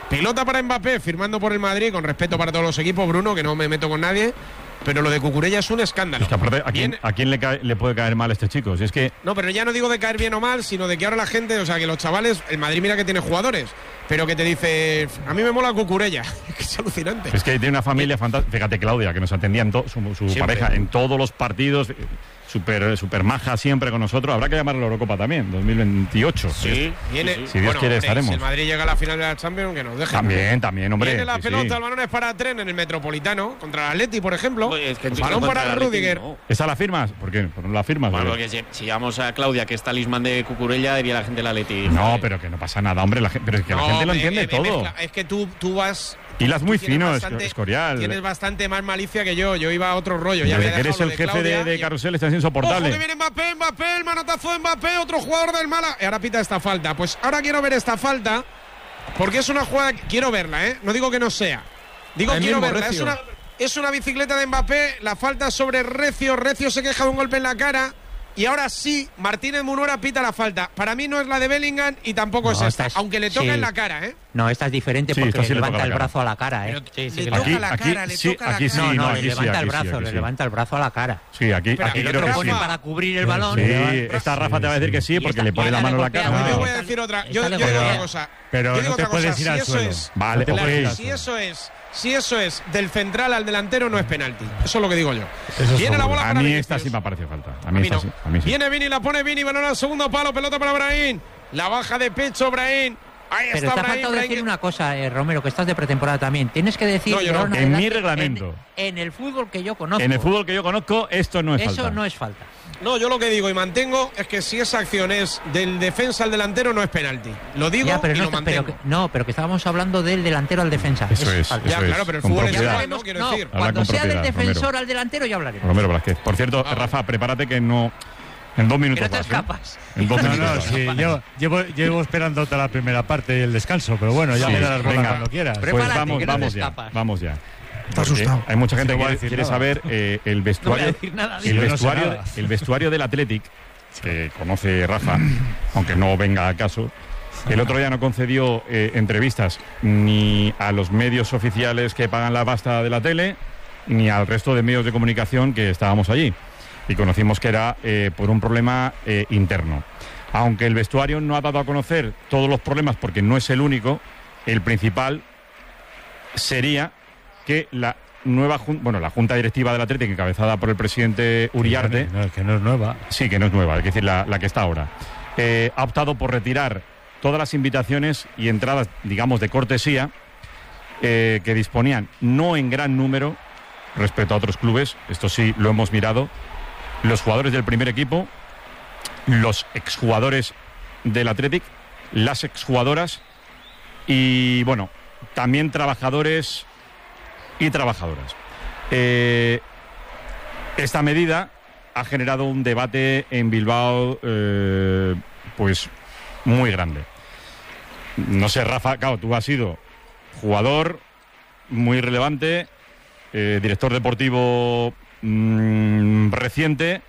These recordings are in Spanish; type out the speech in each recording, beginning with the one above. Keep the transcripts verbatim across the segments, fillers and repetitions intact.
Pelota para Mbappé, firmando por el Madrid, con respeto para todos los equipos, Bruno, que no me meto con nadie. Pero lo de Cucurella es un escándalo. Es que aparte, ¿a quién, ¿a quién le, cae, le puede caer mal a este chico? Si es que... No, pero ya no digo de caer bien o mal, sino de que ahora la gente, o sea, que los chavales, el Madrid mira que tiene jugadores, pero que te dice, a mí me mola Cucurella. Es alucinante. Es que tiene una familia fantástica. Fíjate, Claudia, que nos atendía en to, su, su pareja en todos los partidos. Súper super maja siempre con nosotros. Habrá que llamar a la Eurocopa también, dos mil veintiocho. Sí, viene, sí, sí. Si Dios bueno, quiere, hombre, estaremos. Si el Madrid llega a la final de la Champions, que nos deje. También, también, hombre. Viene la sí, pelota, sí. el balón es para Tren en el Metropolitano, contra el Atleti, por ejemplo. Pues es que el balón para Rudiger. No. ¿Esa la firmas? ¿Por qué? ¿Por no la firmas? Bueno, porque si, si llamamos a Claudia, que es talismán de Cucurella, diría la gente del Atleti. No, ¿sabes? pero que no pasa nada, hombre. La gente, pero es que No, la gente lo me- entiende me- todo. mezcla. Es que tú, tú vas... Hilas muy tú tienes fino, bastante- Escorial. Tienes bastante más malicia que yo. Yo iba a otro rollo. Ya Desde había que eres dejado el lo jefe de, Claudia de y- Carrusel, estás Ojo insoportable. que viene Mbappé, Mbappé, el manotazo de Mbappé, otro jugador del Málaga. Y ahora pita esta falta. Pues ahora quiero ver esta falta, porque es una jugada que quiero verla, ¿eh? No digo que no sea. Digo Ahí quiero mismo, verla. Es Recio. una, es una bicicleta de Mbappé, la falta sobre Recio. Recio se queja de un golpe en la cara. Y ahora sí, Martínez Munuera pita la falta. Para mí no es la de Bellingham y tampoco No, es esta, esta es- aunque le toca sí. en la cara, ¿eh? No, esta es diferente Sí, porque esta sí le levanta toca la el cara. brazo a la cara, ¿eh? Pero Sí, sí, le que toca Aquí, la aquí, cara, le sí, toca la aquí sí, cara. no, no, no, le aquí sí, levanta aquí el sí, brazo, aquí le sí. levanta el brazo a la cara. Sí, aquí, Espera, aquí y el creo otro que sí. Rafa, para cubrir el balón. Sí, le levanta- esta Rafa te va a decir que sí, Y porque esta- le pone y la esta mano le en la golpea cara. Yo te muy No. voy a decir otra. Yo, Esta le yo digo golpea. una cosa. Pero yo no digo te otra puedes cosa. ir Si al eso suelo. es, Vale, te ok. puedes ir al si eso es, si eso es del central al delantero, no es penalti. Eso es lo que digo yo. Eso Viene la seguro. bola A para mí Vinicius. esta sí me ha parecido falta. A A mí mí esta no. sí. A mí sí. Viene Vini, la pone Vini, balón al segundo palo, pelota para Brahim. La baja de pecho Brahim. Ahí Pero está te ha Brahim. faltado Brahim decir que- una cosa, eh, Romero, que estás de pretemporada también. Tienes que decir No, yo de no. ahora En mi adelante, reglamento. En, en el fútbol que yo conozco. En el fútbol que yo conozco, esto no es Eso falta. no es falta. No, yo lo que digo y mantengo es que si esa acción es del defensa al delantero, no es penalti. Lo digo Ya, pero y no, lo está- pero, mantengo. que- no, pero que estábamos hablando del delantero al defensa. Eso es, falta. Ya, eso es. claro, pero el Con fútbol es propiedad. igual, ¿no? Quiero No, decir. Habla cuando con sea del propiedad, defensor Romero. al delantero ya hablaremos. Romero Velázquez. Por cierto, Ah. Rafa, prepárate que no. En dos Que minutos no te vas, ¿eh? escapas. En dos No, minutos no, vas. sí, llevo, llevo, llevo esperando toda la primera parte y el descanso, pero bueno, ya Sí, me darás bola venga. cuando quieras. Pues Prepárate, vamos, que no te vamos ya. escapas. Vamos ya. Está Porque asustado. hay mucha gente No voy a que decir quiere nada. saber eh, el No voy a vestuario, decir nada. el Yo no sé vestuario, nada. el vestuario del Athletic, que conoce Rafa, aunque no venga a caso. El otro día no concedió eh, entrevistas ni a los medios oficiales que pagan la pasta de la tele, ni al resto de medios de comunicación que estábamos allí. Y conocimos que era eh, por un problema eh, interno. Aunque el vestuario no ha dado a conocer todos los problemas, porque no es el único, el principal sería que la nueva jun- bueno, la junta directiva del Atlético, encabezada por el presidente Uriarte, No, es que no es nueva. sí, que no es nueva, es decir, la, la que está ahora, eh, ha optado por retirar todas las invitaciones y entradas, digamos, de cortesía eh, que disponían, no en gran número respecto a otros clubes, esto sí lo hemos mirado, los jugadores del primer equipo, los exjugadores del Athletic, las exjugadoras y, bueno, también trabajadores y trabajadoras. Eh, esta medida ha generado un debate en Bilbao, eh, pues, muy grande. No sé, Rafa, claro, tú has sido jugador muy relevante, eh, director deportivo mmm, reciente.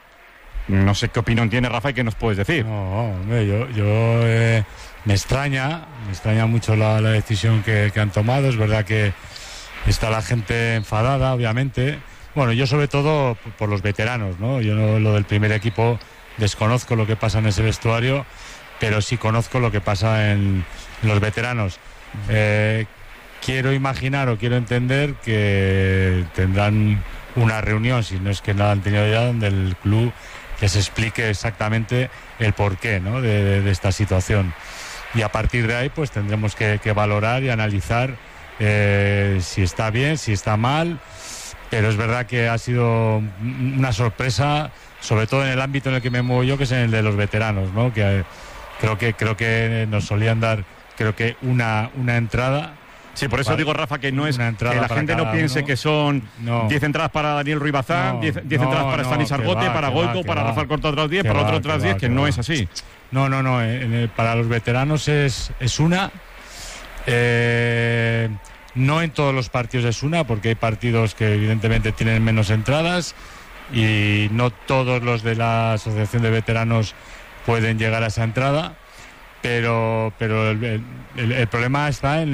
No sé qué opinión tiene Rafa y qué nos puedes decir. No, hombre, yo, yo eh, me extraña, me extraña mucho la, la decisión que, que han tomado. Es verdad que está la gente enfadada, obviamente. Bueno, yo sobre todo por, por los veteranos, ¿no? Yo no, lo del primer equipo desconozco lo que pasa en ese vestuario, pero sí conozco lo que pasa en, en los veteranos. Eh, quiero imaginar o quiero entender que tendrán una reunión, si no es que nada han tenido ya, donde el club les explique exactamente el porqué, ¿no? de, de, de esta situación. Y a partir de ahí, pues tendremos que, que valorar y analizar eh, si está bien, si está mal. Pero es verdad que ha sido una sorpresa, sobre todo en el ámbito en el que me muevo yo, que es en el de los veteranos, ¿no? Que eh, creo que creo que nos solían dar, creo que una una entrada. Sí, por eso Vale. digo, Rafa, que no es Una que entrada la para gente no cada piense uno. que son No. diez entradas para Daniel Ruiz Bazán, No, diez no, entradas para no, Stanis que Argote, va, para que Goico, va, que para va. Rafael Corto otras diez, Que para va, otro que otras va, diez, que que no va. es así. No, no, no. En el- para los veteranos es, es una. Eh, no en todos los partidos es una, porque hay partidos que evidentemente tienen menos entradas y no todos los de la Asociación de Veteranos pueden llegar a esa entrada. Pero, pero el, el- el problema está en